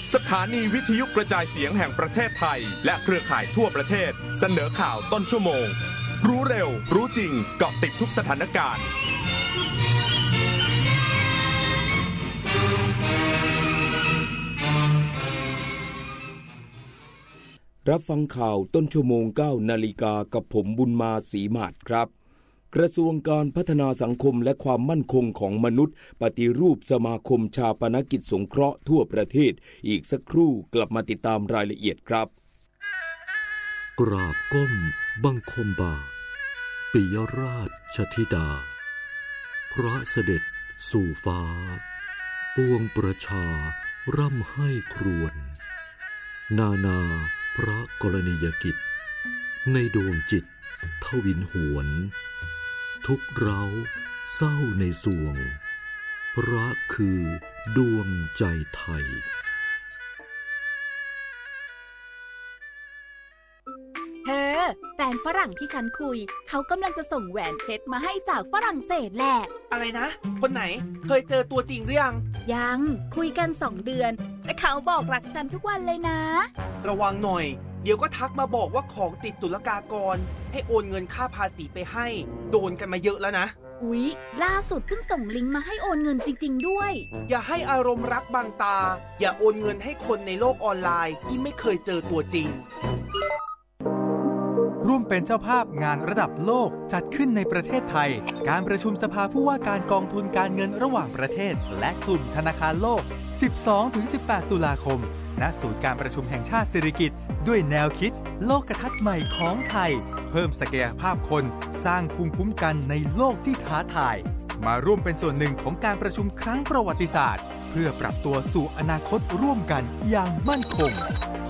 สถานีวิทยุกระจายเสียงแห่งประเทศไทยและเครือข่ายทั่วประเทศเสนอข่าวต้นชั่วโมงรู้เร็วรู้จริงเกาะติดทุกสถานการณ์รับฟังข่าวต้นชั่วโมง 9 นาฬิกากับผมบุญมาศรีมาศครับกระทรวงการพัฒนาสังคมและความมั่นคงของมนุษย์ปฏิรูปสมาคมชาปนกิจสงเคราะห์ทั่วประเทศอีกสักครู่กลับมาติดตามรายละเอียดครับกราบก้มบังคมบาทปิยราชธิดาพระเสด็จสู่ฟ้าปวงประชาร่ำให้ครวญนาพระกรณียกิจในดวงจิตทวินหวนทุกเร้าเศร้าในสวงพระคือดวงใจไทยเธอแฟนฝรั่งที่ฉันคุยเขากำลังจะส่งแหวนเพชรมาให้จากฝรั่งเศสแหละอะไรนะคนไหนเคยเจอตัวจริงหรือยังคุยกัน2 เดือนแต่เขาบอกรักฉันทุกวันเลยนะระวังหน่อยเดี๋ยวก็ทักมาบอกว่าของติดศุลกากรให้โอนเงินค่าภาษีไปให้โดนกันมาเยอะแล้วนะอุ๊ยล่าสุดเพิ่งส่งลิงก์มาให้โอนเงินจริงๆด้วยอย่าให้อารมณ์รักบังตาอย่าโอนเงินให้คนในโลกออนไลน์ที่ไม่เคยเจอตัวจริงร่วมเป็นเจ้าภาพงานระดับโลกจัดขึ้นในประเทศไทยการประชุมสภาผู้ว่าการกองทุนการเงินระหว่างประเทศและกลุ่มธนาคารโลก 12-18 ตุลาคมณศูนย์การประชุมแห่งชาติสิริกิติ์ด้วยแนวคิดโลกทัศน์ใหม่ของไทยเพิ่มศักยภาพคนสร้างภูมิคุ้มกันในโลกที่ท้าทายมาร่วมเป็นส่วนหนึ่งของการประชุมครั้งประวัติศาสตร์เพื่อปรับตัวสู่อนาคตร่วมกันอย่างมั่นคง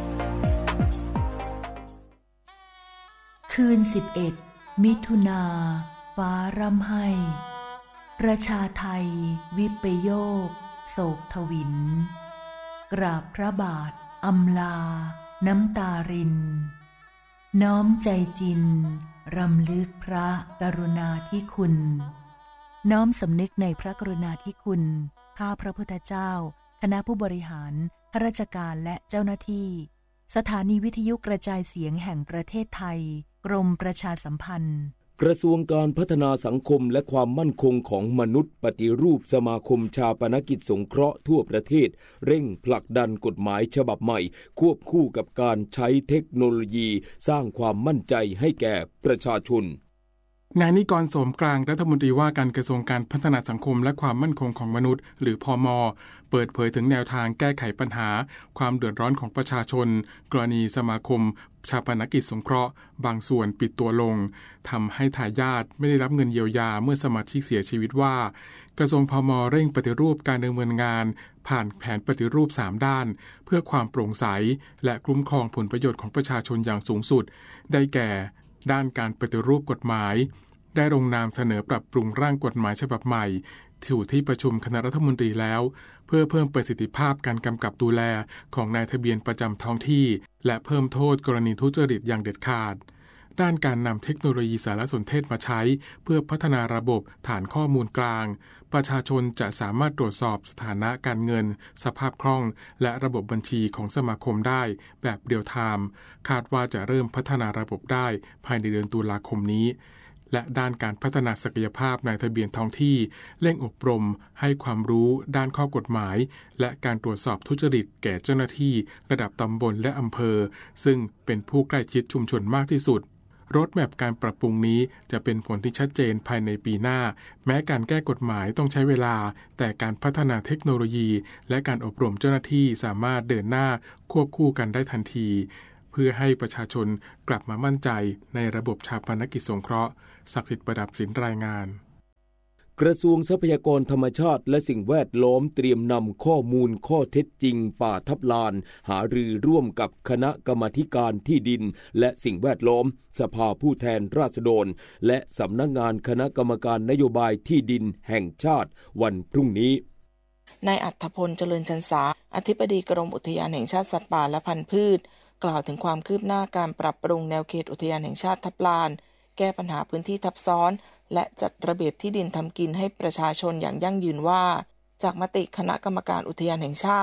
คืน11 มิถุนาฟ้าร่ำไห้ประชาไทยวิปโยคโศกทวินกราบพระบาทอำลาน้ำตารินน้อมใจจินรำลึกพระกรุณาธิคุณน้อมสำนึกในพระกรุณาธิคุณข้าพระพุทธเจ้าคณะผู้บริหารข้าราชการและเจ้าหน้าที่สถานีวิทยุกระจายเสียงแห่งประเทศไทยกรมประชาสัมพันธ์กระทรวงการพัฒนาสังคมและความมั่นคงของมนุษย์ปฏิรูปสมาคมชาปนกิจสงเคราะห์ทั่วประเทศเร่งผลักดันกฎหมายฉบับใหม่ควบคู่กับการใช้เทคโนโลยีสร้างความมั่นใจให้แก่ประชาชนนายนิกร โสมกลางรัฐมนตรีว่าการกระทรวงการพัฒนาสังคมและความมั่นคงของมนุษย์หรือพม.เปิดเผยถึงแนวทางแก้ไขปัญหาความเดือดร้อนของประชาชนกรณีสมาคมชาปนกิจสงเคราะห์บางส่วนปิดตัวลงทำให้ทายาทไม่ได้รับเงินเยียวยาเมื่อสมาชิกเสียชีวิตว่ากระทรวงพม.เร่งปฏิรูปการดำเนินงานผ่านแผนปฏิรูป3ด้านเพื่อความโปร่งใสและคุ้มครองผลประโยชน์ของประชาชนอย่างสูงสุดได้แก่ด้านการปฏิรูปกฎหมายได้ลงนามเสนอปรับปรุงร่างกฎหมายฉบับใหม่สู่ที่ประชุมคณะรัฐมนตรีแล้วเพื่อเพิ่มประสิทธิภาพการกำกับดูแลของนายทะเบียนประจำท้องที่และเพิ่มโทษกรณีทุจริตอย่างเด็ดขาดด้านการนำเทคโนโลยีสารสนเทศมาใช้เพื่อพัฒนาระบบฐานข้อมูลกลางประชาชนจะสามารถตรวจสอบสถานะการเงินสภาพคล่องและระบบบัญชีของสมาคมได้แบบเรียลไทม์คาดว่าจะเริ่มพัฒนาระบบได้ภายในเดือนตุลาคมนี้และด้านการพัฒนาศักยภาพนายทะเบียนท้องที่เร่งอบรมให้ความรู้ด้านข้อกฎหมายและการตรวจสอบทุจริตแก่เจ้าหน้าที่ระดับตำบลและอำเภอซึ่งเป็นผู้ใกล้ชิดชุมชนมากที่สุดโรดแมพการปรับปรุงนี้จะเป็นผลที่ชัดเจนภายในปีหน้าแม้การแก้กฎหมายต้องใช้เวลาแต่การพัฒนาเทคโนโลยีและการอบรมเจ้าหน้าที่สามารถเดินหน้าควบคู่กันได้ทันทีเพื่อให้ประชาชนกลับมามั่นใจในระบบชาปนกิจสงเคราะห์ศักดิ์สิทธิ์ประดับสินรายงานกระทรวงทรัพยากรธรรมชาติและสิ่งแวดล้อมเตรียมนำข้อมูลข้อเท็จจริงป่าทับลานหารือร่วมกับคณะกรรมาธิการที่ดินและสิ่งแวดล้อมสภาผู้แทนราษฎรและสำนักงานคณะกรรมการนโยบายที่ดินแห่งชาติวันพรุ่งนี้นายอัฏฐพลเจริญชันษาอธิบดีกรมอุทยานแห่งชาติสัตว์ป่าและพันธุ์พืชกล่าวถึงความคืบหน้าการปรับปรุงแนวเขตอุทยานแห่งชาติทับลานแก้ปัญหาพื้นที่ทับซ้อนและจัดระเบียบที่ดินทำกินให้ประชาชนอย่างยั่งยืนว่าจากมติคณะกรรมการอุทยานแห่งชาติ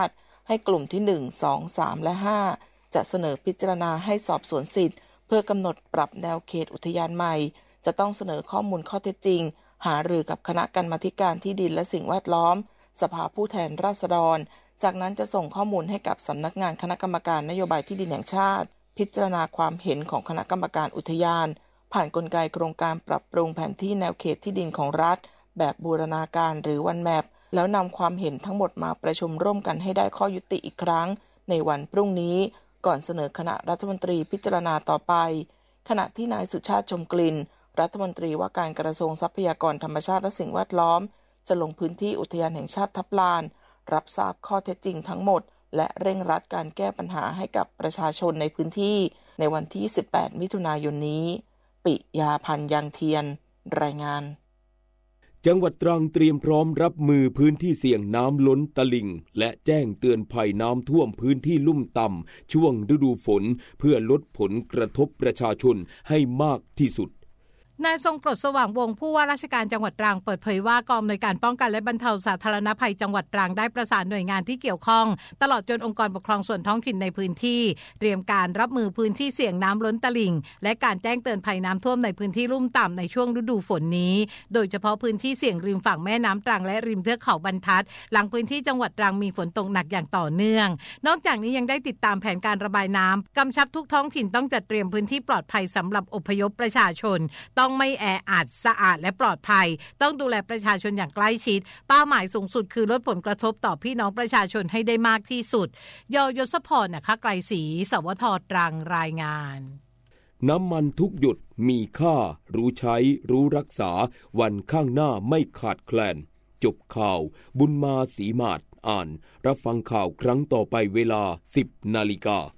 ให้กลุ่มที่1 2 3และ5จะเสนอพิจารณาให้สอบสวนสิทธิ์เพื่อกำหนดปรับแนวเขตอุทยานใหม่จะต้องเสนอข้อมูลข้อเท็จจริงหารือกับคณะกรรมาธิการที่ดินและสิ่งแวดล้อมสภาผู้แทนราษฎรจากนั้นจะส่งข้อมูลให้กับสำนักงานคณะกรรมการนโยบายที่ดินแห่งชาติพิจารณาความเห็นของคณะกรรมการอุทยานผ่านกลไกโครงการปรับปรุงแผนที่แนวเขตที่ดินของรัฐแบบบูรณาการหรือวันแมปแล้วนำความเห็นทั้งหมดมาประชุมร่วมกันให้ได้ข้อยุติอีกครั้งในวันพรุ่งนี้ก่อนเสนอคณะรัฐมนตรีพิจารณาต่อไปขณะที่นายสุชาติชมกลิ่นรัฐมนตรีว่าการกระทรวงทรัพยากรธรรมชาติและสิ่งแวดล้อมจะลงพื้นที่อุทยานแห่งชาติทับลานรับทราบข้อเท็จจริงทั้งหมดและเร่งรัดการแก้ปัญหาให้กับประชาชนในพื้นที่ในวันที่18มิถุนายนนี้ปิยาพันธ์ยังเทียนรายงานจังหวัดตรังเตรียมพร้อมรับมือพื้นที่เสี่ยงน้ำล้นตลิ่งและแจ้งเตือนภัยน้ำท่วมพื้นที่ลุ่มต่ำช่วงฤดูฝนเพื่อลดผลกระทบประชาชนให้มากที่สุดนายทรงกรดสว่างวงศ์ผู้ว่าราชการจังหวัดตรังเปิดเผยว่ากองอำนวยการป้องกันและบรรเทาสาธารณภัยจังหวัดตรังได้ประสานหน่วยงานที่เกี่ยวข้องตลอดจนองค์กรปกครองส่วนท้องถิ่นในพื้นที่เตรียมการรับมือพื้นที่เสี่ยงน้ำล้นตลิ่งและการแจ้งเตือนภัยน้ำท่วมในพื้นที่ลุ่มต่ำในช่วงฤดูฝนนี้โดยเฉพาะพื้นที่เสี่ยงริมฝั่งแม่น้ำตรังและริมเทือกเขาบรรทัดหลังพื้นที่จังหวัดตรังมีฝนตกหนักอย่างต่อเนื่องนอกจากนี้ยังได้ติดตามแผนการระบายน้ำกำชับทุกท้องถิ่นต้องจัดเตรียมพื้นที่ปลอดภัยสำหรับอพยพประชาชนต้องไม่แออัดสะอาดและปลอดภัยต้องดูแลประชาชนอย่างใกล้ชิดเป้าหมายสูงสุดคือลดผลกระทบต่อพี่น้องประชาชนให้ได้มากที่สุดยศพรนะคะไกลศรีสวทตรังรายงานน้ำมันทุกหยดมีค่ารู้ใช้รู้รักษาวันข้างหน้าไม่ขาดแคลนจบข่าวบุญมาศรีมาศอ่านรับฟังข่าวครั้งต่อไปเวลา 10 นาฬิกา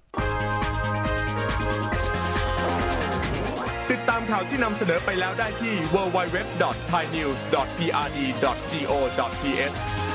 ติดตามข่าวที่นำเสนอไปแล้วได้ที่ www.thainews.prd.go.th